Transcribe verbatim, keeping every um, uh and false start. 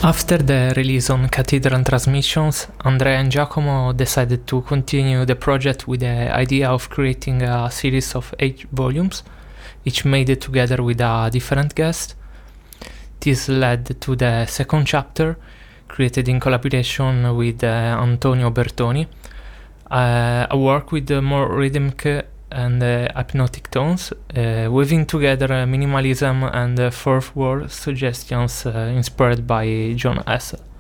After the release on Cathedral Transmissions, Andrea and Giacomo decided to continue the project with the idea of creating a series of eight volumes, each made together with a different guest. This led to the second chapter, created in collaboration with uh, Antonio Bertoni, uh, a work with uh, more rhythmic and uh, hypnotic tones, uh, weaving together uh, minimalism and uh, fourth wall suggestions uh, inspired by John Hassel.